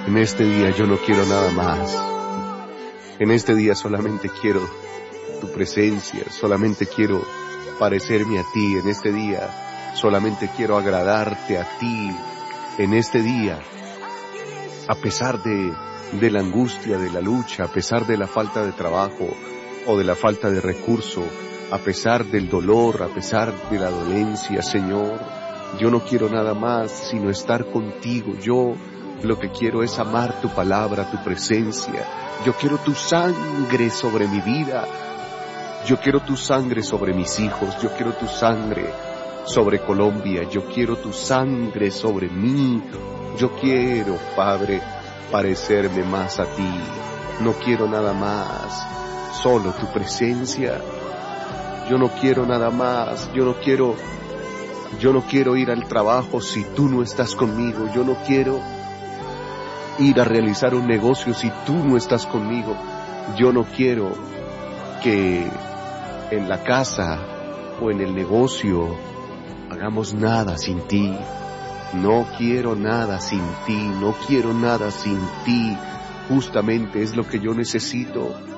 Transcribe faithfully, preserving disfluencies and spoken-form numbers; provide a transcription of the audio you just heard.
En este día yo no quiero nada más. En este día solamente quiero tu presencia, solamente quiero parecerme a ti. En este día solamente quiero agradarte a ti. En este día, a pesar de, de la angustia, de la lucha, a pesar de la falta de trabajo o de la falta de recurso, a pesar del dolor, a pesar de la dolencia, Señor, yo no quiero nada más sino estar contigo. Yo lo que quiero es amar tu palabra, tu presencia. Yo quiero tu sangre sobre mi vida. Yo quiero tu sangre sobre mis hijos. Yo quiero tu sangre sobre Colombia. Yo quiero tu sangre sobre mí. Yo quiero, Padre, parecerme más a ti. No quiero nada más, solo tu presencia. Yo no quiero nada más. Yo no quiero, yo no quiero ir al trabajo si tú no estás conmigo. Yo no quiero ir a realizar un negocio si tú no estás conmigo. Yo no quiero que en la casa o en el negocio hagamos nada sin ti. No quiero nada sin ti, no quiero nada sin ti. Justamente es lo que yo necesito.